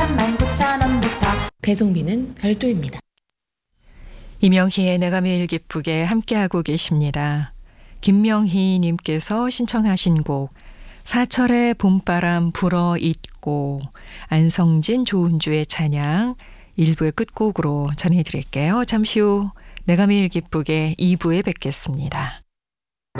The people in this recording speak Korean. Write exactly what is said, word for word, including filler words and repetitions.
삼만 구천 원부터. 배송비는 별도입니다. 이명희의 내가 매일 기쁘게 함께하고 계십니다. 김명희 님께서 신청하신 곡 사철의 봄바람 불어 잊고, 안성진 조은주의 찬양 일 부의 끝곡으로 전해드릴게요. 잠시 후 내가 매일 기쁘게 이 부에 뵙겠습니다.